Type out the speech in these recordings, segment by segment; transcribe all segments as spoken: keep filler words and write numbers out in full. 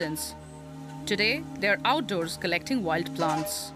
Today, they are outdoors collecting wild plants.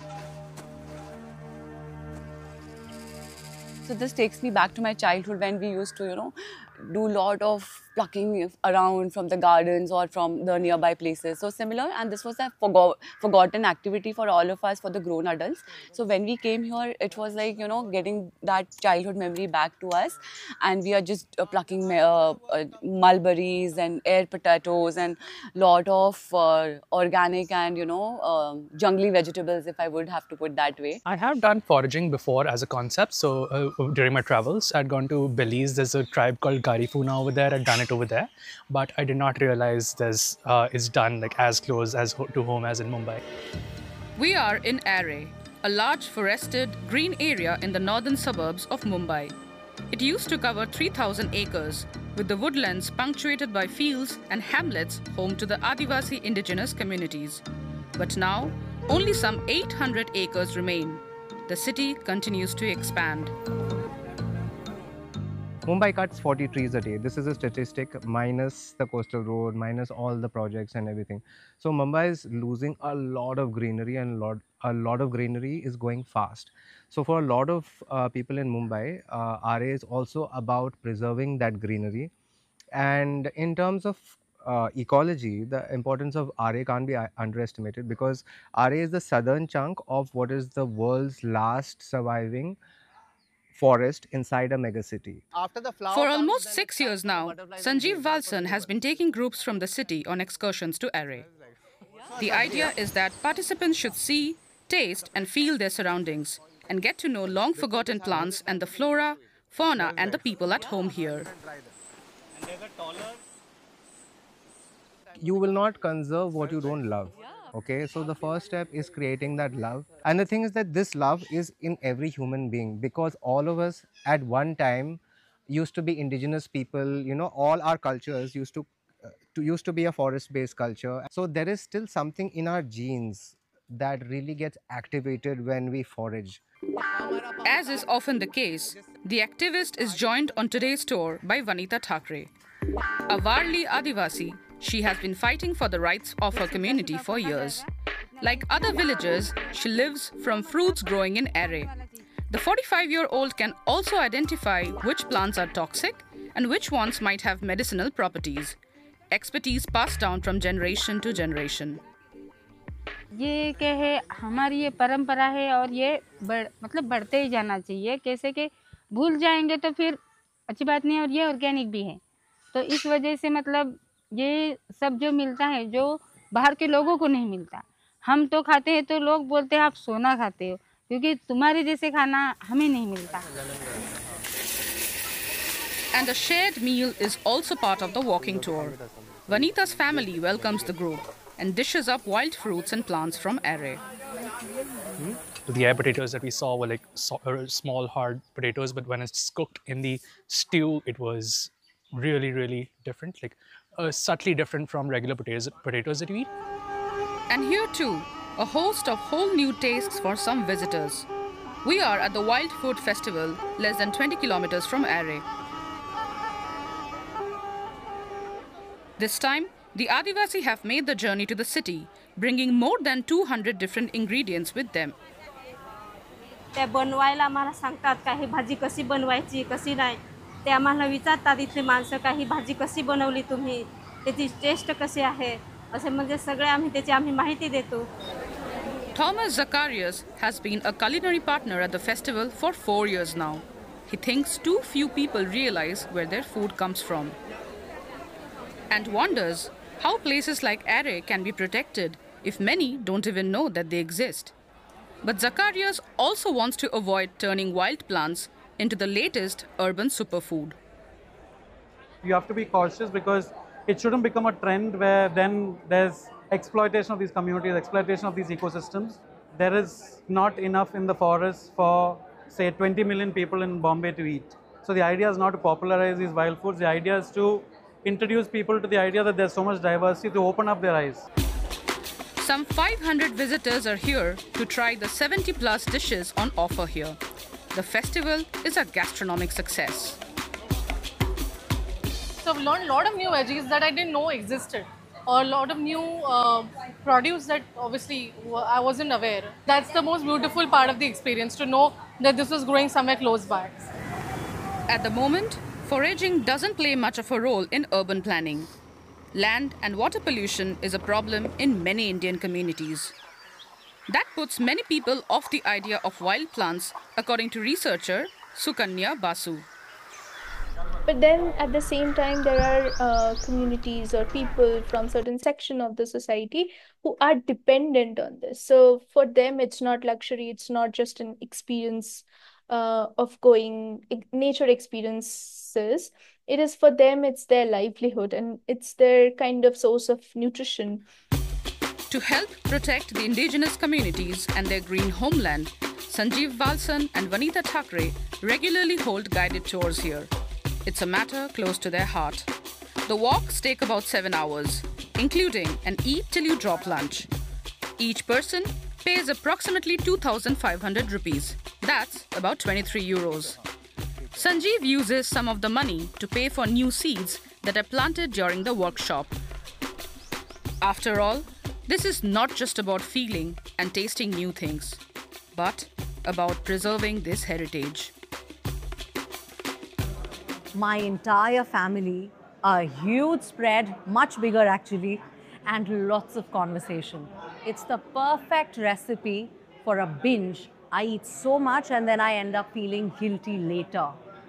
So this takes me back to my childhood when we used to, you know, do a lot of plucking around from the gardens or from the nearby places. So similar, and this was a forgo forgotten activity for all of us, for the grown adults. So when we came here, it was like, you know, getting that childhood memory back to us. And we are just uh, plucking uh, uh, mulberries and air potatoes and lot of uh, organic and, you know, um, jungly vegetables, if I would have to put that way. I have done foraging before as a concept. So uh, during my travels, I'd gone to Belize. There's a tribe called Garifuna over there. I'd done it over there, but I did not realize this uh, is done like as close as ho to home as in Mumbai. We are in Arey, a large forested green area in the northern suburbs of Mumbai. It used to cover three thousand acres, with the woodlands punctuated by fields and hamlets home to the Adivasi indigenous communities. But now, only some eight hundred acres remain. The city continues to expand. Mumbai cuts forty trees a day. This is a statistic minus the coastal road, minus all the projects and everything. So Mumbai is losing a lot of greenery, and lot, a lot of greenery is going fast. So for a lot of uh, people in Mumbai, uh, R A is also about preserving that greenery. And in terms of uh, ecology, the importance of R A can't be underestimated, because R A is the southern chunk of what is the world's last surviving forest inside a megacity. For almost six years now, Sanjeev Valsan has been taking groups from the city on excursions to Arey. The idea is that participants should see, taste and feel their surroundings and get to know long-forgotten plants and the flora, fauna and the people at home here. You will not conserve what you don't love. Okay, so the first step is creating that love. And the thing is that this love is in every human being, because all of us at one time used to be indigenous people. You know, all our cultures used to, uh, to used to be a forest-based culture. So there is still something in our genes that really gets activated when we forage. As is often the case, the activist is joined on today's tour by Vanita Thakre. A Varli Adivasi, she has been fighting for the rights of her community for years. Like other villagers, she lives from fruits growing in Arey. The forty-five-year-old can also identify which plants are toxic and which ones might have medicinal properties. Expertise passed down from generation to generation. ये क्या है, हमारी ये परंपरा है और ये बढ़ मतलब बढ़ते ही जाना चाहिए. कैसे कि भूल जाएंगे तो फिर अच्छी बात नहीं है, और ये ऑर्गेनिक भी है. तो इस वजह से मतलब ये सब जो मिलता है, जो बाहर के लोगों को नहीं मिलता. हम तो खाते हैं तो लोग बोलते हैं आप सोना खाते हो, क्योंकि तुम्हारे जैसे खाना हमें नहीं मिलता. And a shared meal is also part of the walking tour. Vanita's family welcomes the group and dishes up wild fruits and plants from Arey. The air potatoes that we saw were like so, uh, small, hard potatoes, but when it's cooked in the stew, it was really, really different, like uh, subtly different from regular potatoes, potatoes that you eat. And here too, a host of whole new tastes for some visitors. We are at the Wild Food Festival, less than twenty kilometers from Arey. This time, the Adivasi have made the journey to the city, bringing more than two hundred different ingredients with them. ते बनवायला आम्हाला सांगतात काही भाजी कशी बनवायची कशी नाही ते आम्हाला विचारतात इथले माणसं काही भाजी कशी बनवली तुम्ही त्याची टेस्ट कशी आहे असे म्हणजे सगळे आम्ही त्याची आम्ही माहिती देतो. Thomas Zacharias has been a culinary partner at the festival for four years now. He thinks too few people realize where their food comes from and wonders how places like Arey can be protected if many don't even know that they exist. But Zacharias also wants to avoid turning wild plants into the latest urban superfood. You have to be cautious because it shouldn't become a trend where then there's exploitation of these communities, exploitation of these ecosystems. There is not enough in the forest for, say, twenty million people in Bombay to eat. So the idea is not to popularize these wild foods. The idea is to introduce people to the idea that there's so much diversity, to open up their eyes. Some five hundred visitors are here to try the seventy plus dishes on offer here. The festival is a gastronomic success. So I've learned a lot of new veggies that I didn't know existed. or a lot of new uh, produce that obviously I wasn't aware. That's the most beautiful part of the experience, to know that this was growing somewhere close by. At the moment, foraging doesn't play much of a role in urban planning. Land and water pollution is a problem in many Indian communities. That puts many people off the idea of wild plants, according to researcher Sukanya Basu. But then at the same time, there are uh, communities or people from certain section of the society who are dependent on this. So for them, it's not luxury. It's not just an experience uh, of going nature experiences. It is for them, it's their livelihood and it's their kind of source of nutrition. To help protect the indigenous communities and their green homeland, Sanjeev Valsan and Vanitha Thakre regularly hold guided tours here. It's a matter close to their heart. The walks take about seven hours, including an eat till you drop lunch. Each person pays approximately two thousand five hundred rupees. That's about twenty-three euros. Sanjeev uses some of the money to pay for new seeds that are planted during the workshop. After all, this is not just about feeling and tasting new things, but about preserving this heritage. My entire family, a huge spread, much bigger actually, and lots of conversation. It's the perfect recipe for a binge. I eat so much and then I end up feeling guilty later.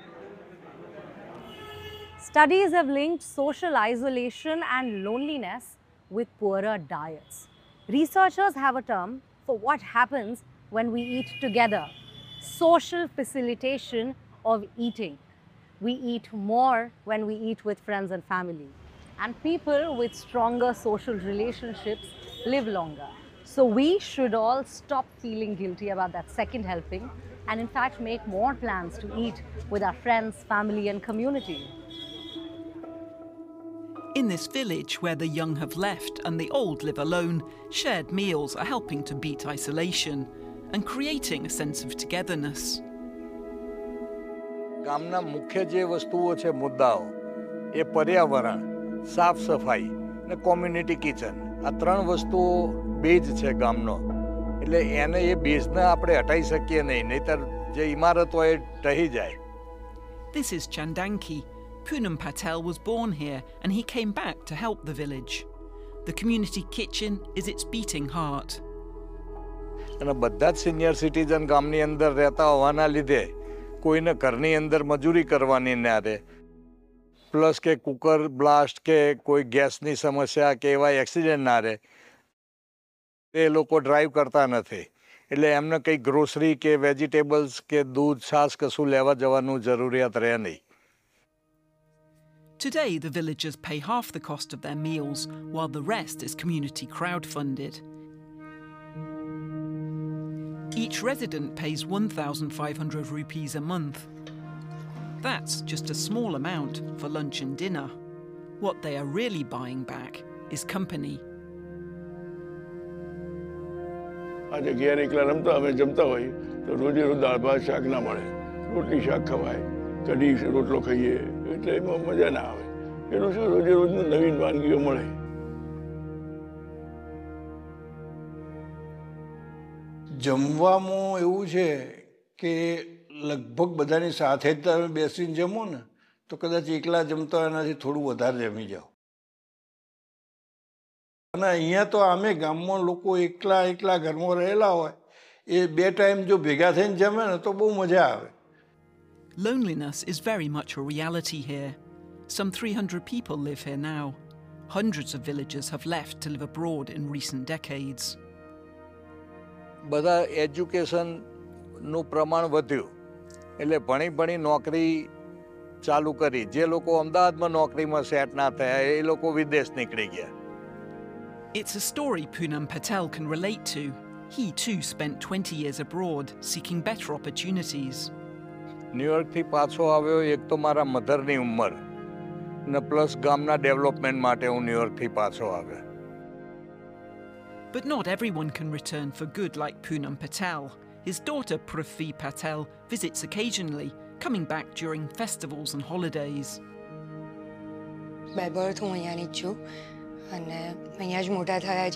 Studies have linked social isolation and loneliness with poorer diets. Researchers have a term for what happens when we eat together: social facilitation of eating. We eat more when we eat with friends and family. And people with stronger social relationships live longer. So we should all stop feeling guilty about that second helping and in fact make more plans to eat with our friends, family and community. In this village where the young have left and the old live alone, shared meals are helping to beat isolation and creating a sense of togetherness. ગામના મુખ્ય જે વસ્તુઓ છે મુદ્દાઓ એ પર્યાવરણ, સાફ સફાઈ અને કોમ્યુનિટી કિચન, આ ત્રણ વસ્તુઓ બેઝ છે ગામનો. એટલે એને એ બેઝને આપણે હટાઈ શકીએ નહીં, નહીંતર જે ઇમારત હોય એ ઢહી જાય. This is Chandanki. Poonam Patel was born here and he came back to help the village. The community kitchen is its beating heart. અને બધા જ સિનિયર સિટીઝન ગામની અંદર રહેતા હોવાના લીધે કોઈને ઘરની અંદર મજૂરી કરવાની ના રહે, પ્લસ કે કુકર બ્લાસ્ટ કે કોઈ ગેસની સમસ્યા કે એવા એક્સિડન્ટ ના રહે, એ લોકો ડ્રાઈવ કરતા નથી. એટલે એમને કંઈ ગ્રોસરી કે વેજીટેબલ્સ કે દૂધ છાશ કશું લેવા જવાનું જરૂરિયાત રહે નહીં. Today, the villagers pay half the cost of their meals, while the rest is community crowd-funded. Each resident pays one thousand five hundred rupees a month. That's just a small amount for lunch and dinner. What they are really buying back is company. આજે ઘેર એકલા રમતા અમે જમતા હોય તો રોજે રોજ દાળ ભાત શાક ના મળે, રોટલી શાક ખવાય, કઢી રોટલો ખાઈએ એટલે એમાં મજા ના આવે. એનું શું રોજે રોજનું નવીન વાનગીઓ મળે. જમવામાં એવું છે કે લગભગ બધાની સાથે જ તમે બેસીને જમો ને તો કદાચ એકલા જમતા એનાથી થોડું વધારે જમી જાઓ. અને અહીંયા તો આમે ગામમાં લોકો એકલા એકલા ઘરમાં રહેલા હોય, એ બે ટાઈમ જો ભેગા થઈને જમે ને તો બહુ મજા આવે. Loneliness is very much a reality here. Some three hundred people live here now. Hundreds of villagers have left to live abroad in recent decades. બધા એજ્યુકેશનનું પ્રમાણ વધ્યું એટલે ભણી ભણી નોકરી ચાલુ કરી. જે લોકો અમદાવાદમાં નોકરીમાં સેટ ના થયા એ લોકો વિદેશ નીકળી ગયા. It's a story Poonam Patel can relate to. He too spent twenty years abroad seeking better opportunities. ન્યુયોર્કથી પાછો આવ્યો એક તો મારા મધરની ઉંમર ને પ્લસ ગામના ડેવલપમેન્ટ માટે હું ન્યુયોર્કથી પાછો આવ્યો. But not everyone can return for good like Poonam Patel. His daughter Prithvi Patel visits occasionally, coming back during festivals and holidays. By birth હું અહીંયાની જ છું. અને અહીંયા જ મોટા થયા